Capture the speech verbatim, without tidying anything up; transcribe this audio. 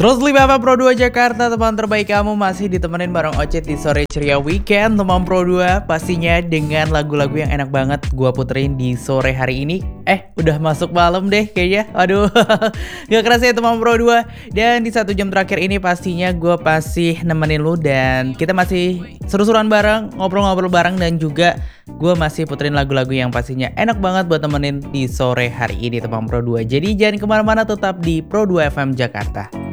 seratus lima apa Pro dua Jakarta, teman terbaik kamu masih ditemenin bareng Ocet di sore ceria weekend teman Pro dua. Pastinya dengan lagu-lagu yang enak banget gua puterin di sore hari ini. Eh udah masuk malam deh kayaknya. Aduh gak kerasa ya teman Pro dua. Dan di satu jam terakhir ini pastinya gua pasti nemenin lu. Dan kita masih seru-seruan bareng, ngobrol-ngobrol bareng. Dan juga gua masih puterin lagu-lagu yang pastinya enak banget buat temenin di sore hari ini teman Pro dua. Jadi jangan kemana-mana, tetap di Pro dua F M Jakarta.